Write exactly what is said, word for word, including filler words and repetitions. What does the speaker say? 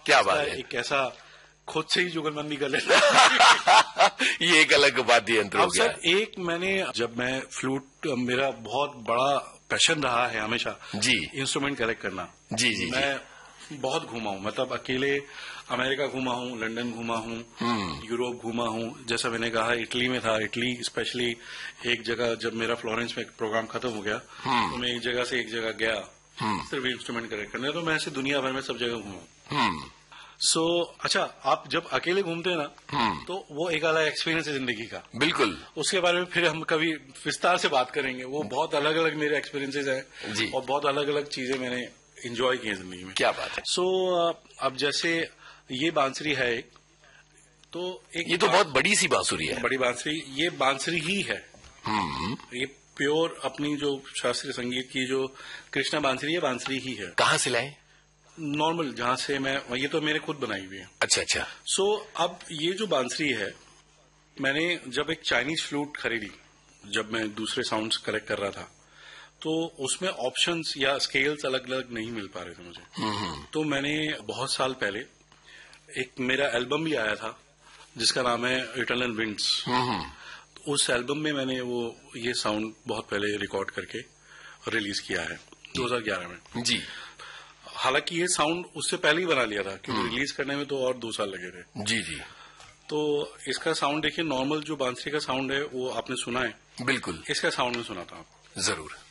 क्या बात है, एक ऐसा खुद से ही जुगलबंदी कर लेता ये एक अलग वाद्य यंत्र हो गया। सर एक मैंने जब मैं फ्लूट, मेरा बहुत बड़ा पैशन रहा है हमेशा जी इंस्ट्रूमेंट कलेक्ट करना। जी जी मैं जी। बहुत घूमा हूँ, मतलब अकेले अमेरिका घूमा हूँ, लंदन घूमा हूँ, यूरोप घूमा हूँ। जैसा मैंने कहा इटली में था, इटली स्पेशली एक जगह जब मेरा फ्लोरेंस में एक प्रोग्राम खत्म हो गया तो मैं एक जगह से एक जगह गया सिर्फ इंस्ट्रूमेंट कलेक्ट करने। तो मैं ऐसे दुनिया भर में सब जगह घूमा। सो so, अच्छा, आप जब अकेले घूमते हैं ना तो वो एक अलग एक्सपीरियंस है जिंदगी का। बिल्कुल, उसके बारे में फिर हम कभी विस्तार से बात करेंगे। वो बहुत अलग अलग मेरे एक्सपीरियंसेस हैं और बहुत अलग अलग चीजें मैंने एंजॉय की है जिंदगी में। क्या बात है। सो so, अब जैसे ये बांसुरी है एक, तो एक ये तो बहुत बड़ी सी बांसुरी है। बड़ी बांसुरी, ये बांसुरी ही है। ये प्योर अपनी जो शास्त्रीय संगीत की जो कृष्णा बांसुरी है, बांसुरी ही है। कहाँ से लाए? नॉर्मल जहां से मैं, ये तो मेरे खुद बनाई हुई है। अच्छा अच्छा। सो so, अब ये जो बांसुरी है, मैंने जब एक चाइनीज फ्लूट खरीदी, जब मैं दूसरे साउंड्स कलेक्ट कर रहा था, तो उसमें ऑप्शंस या स्केल्स अलग अलग नहीं मिल पा रहे थे मुझे। तो मैंने बहुत साल पहले एक मेरा एल्बम भी आया था जिसका नाम है इटर्नल विंड्स। तो उस एल्बम में मैंने वो ये साउंड बहुत पहले रिकॉर्ड करके रिलीज किया है दो हज़ार ग्यारह में। जी। हालांकि ये साउंड उससे पहले ही बना लिया था क्योंकि रिलीज करने में तो और दो साल लगे थे। जी जी। तो इसका साउंड देखिए, नॉर्मल जो बांसुरी का साउंड है वो आपने सुना है, बिल्कुल, इसका साउंड में सुना था आपको जरूर।